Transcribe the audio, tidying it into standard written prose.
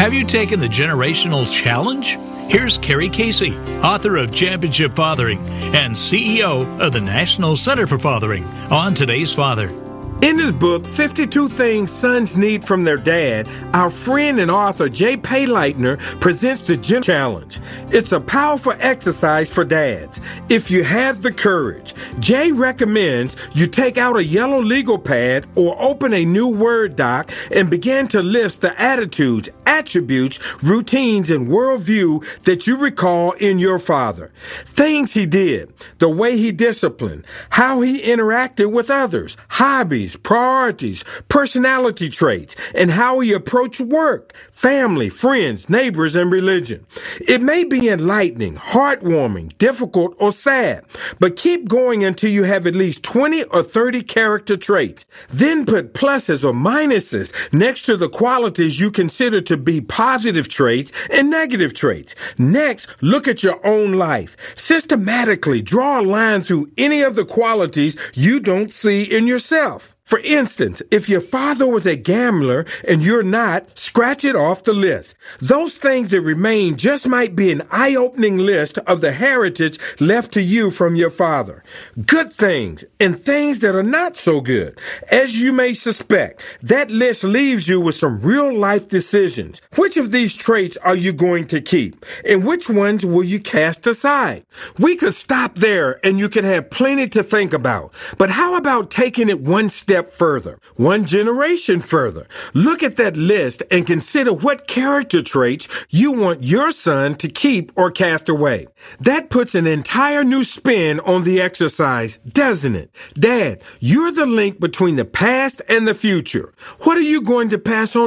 Have you taken the Generational Challenge? Here's Carrie Casey, author of Championship Fathering and CEO of the National Center for Fathering, on Today's Father. In his book, 52 Things Sons Need from Their Dad, our friend and author Jay Payleitner presents the Gen Challenge. It's a powerful exercise for dads. If you have the courage, Jay recommends you take out a yellow legal pad or open a new Word doc and begin to list the attitudes, attributes, routines, and worldview that you recall in your father. Things he did, the way he disciplined, how he interacted with others, hobbies, priorities, personality traits, and how he approached work, family, friends, neighbors, and religion. It may be enlightening, heartwarming, difficult, or sad, but keep going until you have at least 20 or 30 character traits. Then put pluses or minuses next to the qualities you consider to be positive traits and negative traits. Next, look at your own life. Systematically draw a line through any of the qualities you don't see in yourself. For instance, if your father was a gambler and you're not, scratch it off the list. Those things that remain just might be an eye-opening list of the heritage left to you from your father. Good things and things that are not so good. As you may suspect, that list leaves you with some real-life decisions. Which of these traits are you going to keep? And which ones will you cast aside? We could stop there and you could have plenty to think about. But how about taking it one step further, one generation further? Look at that list and consider what character traits you want your son to keep or cast away. That puts an entire new spin on the exercise, doesn't it? Dad, you're the link between the past and the future. What are you going to pass on